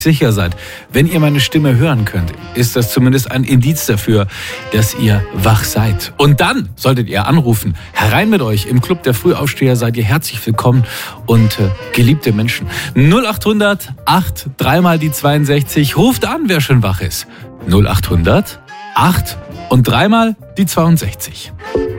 sicher seid, wenn ihr meine Stimme hören könnt, ist das zumindest ein Indiz dafür, dass ihr wach seid. Und dann solltet ihr anrufen. Herein mit euch. Im Club der Frühaufsteher seid ihr herzlich willkommen und geliebte Menschen. 0800 8 3 mal die 62. Ruft an, wer schon wach ist. 0800 8 und 3 mal die 62.